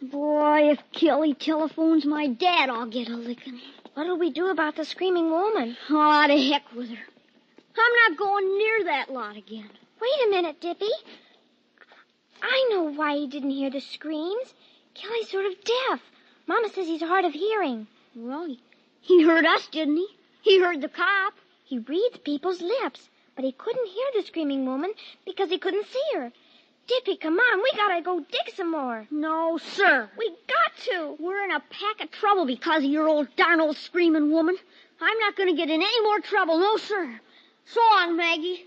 Boy, if Kelly telephones my dad, I'll get a licking. What'll we do about the screaming woman? Oh, to heck with her. I'm not going near that lot again. Wait a minute, Dippy. I know why he didn't hear the screams. Kelly's sort of deaf. Mama says he's hard of hearing. Well, he heard us, didn't he? He heard the cop. He reads people's lips, but he couldn't hear the screaming woman because he couldn't see her. Dippy, come on, we gotta go dig some more. No, sir. We got to. We're in a pack of trouble because of your darn old screaming woman. I'm not going to get in any more trouble, no, sir. So long, Maggie.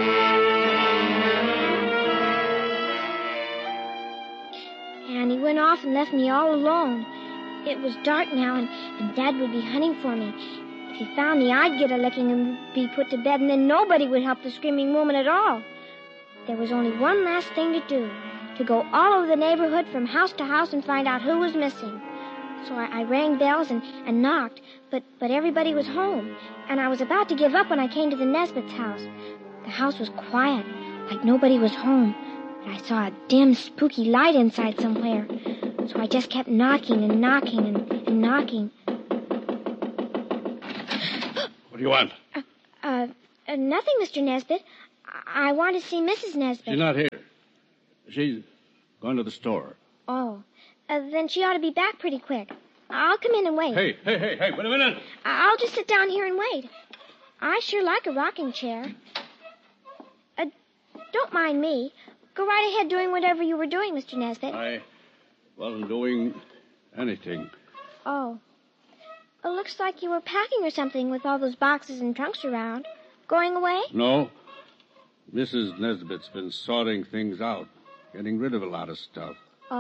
And he went off and left me all alone. It was dark now, and Dad would be hunting for me. If he found me, I'd get a licking and be put to bed, and then nobody would help the screaming woman at all. There was only one last thing to do, to go all over the neighborhood from house to house and find out who was missing. So I rang bells and knocked, but everybody was home, and I was about to give up when I came to the Nesbit's house. The house was quiet, like nobody was home, but I saw a dim, spooky light inside somewhere. So I just kept knocking and knocking and knocking. What do you want? Nothing, Mr. Nesbit. I want to see Mrs. Nesbit. She's not here. She's gone to the store. Oh. Then she ought to be back pretty quick. I'll come in and wait. Hey, wait a minute. I'll just sit down here and wait. I sure like a rocking chair. Don't mind me. Go right ahead doing whatever you were doing, Mr. Nesbit. I wasn't doing anything. Oh. It looks like you were packing or something with all those boxes and trunks around. Going away? No. Mrs. Nesbit's been sorting things out, getting rid of a lot of stuff.